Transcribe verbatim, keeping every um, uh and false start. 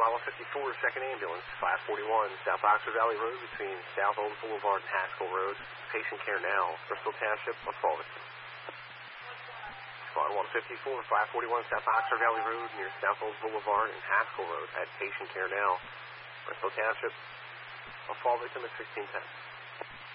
Squad one fifty-four, second ambulance, five forty-one, South Oxford Valley Road between South Old Boulevard and Haskell Road. Patient care now, Bristol Township of Fullerton. Squad one fifty-four, five forty-one, South Oxford Valley Road near South Old Boulevard and Haskell Road. Had patient care now, Bristol Township of Fullerton at sixteen ten.